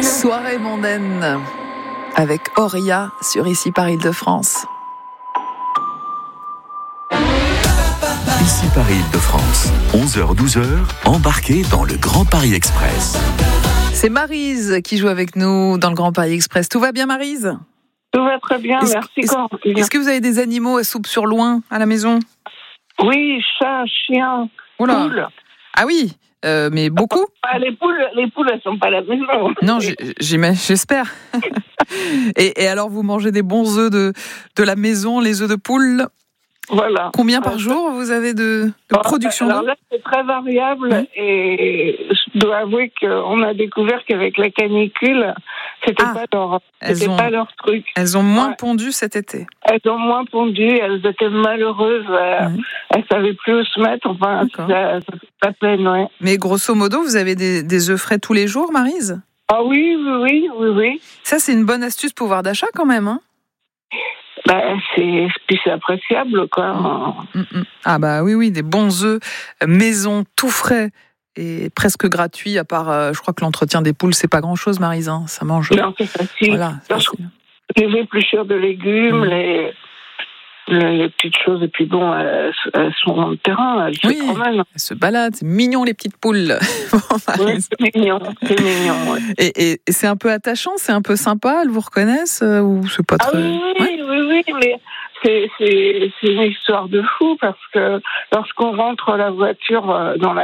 Soirée mondaine avec Auria sur Ici par Île-de-France. Ici par Île-de-France, 11h-12h, embarquez dans le Grand Paris Express. C'est Maryse qui joue avec nous dans le Grand Paris Express. Tout va bien, Maryse ? Tout va très bien, merci. Est-ce que vous avez des animaux à soupe sur loin à la maison ? Oui, chat, chien, poule. Ah oui, mais beaucoup ? Les poules, elles sont pas à la maison. Non, j'espère. Et alors, vous mangez des bons œufs de la maison, les œufs de poule ? Voilà. Combien par jour vous avez de production d'œufs ? Alors là, c'est très variable et je dois avouer qu'on a découvert qu'avec la canicule, c'était pas leur truc. Elles ont moins pondu cet été. Elles ont moins pondu, elles étaient malheureuses, elles savaient plus où se mettre, enfin, ça fait pas peine, ouais. Mais grosso modo, vous avez des œufs frais tous les jours, Maryse ? Ah oui. Ça, c'est une bonne astuce pouvoir d'achat quand même, hein ? C'est appréciable, quoi. Ah bah oui, des bons œufs maison, tout frais et presque gratuits, à part, je crois que l'entretien des poules, c'est pas grand-chose, Maryse, hein, ça mange. Non, c'est facile. Voilà, les épluchures de légumes, les petites choses, et puis bon, elles sont dans le terrain, elles se promènent. Elles se baladent, c'est mignon les petites poules. Oui, c'est mignon. Ouais. Et c'est un peu attachant, c'est un peu sympa, elles vous reconnaissent ou c'est pas très... Oui, mais c'est une histoire de fou parce que lorsqu'on rentre la voiture dans la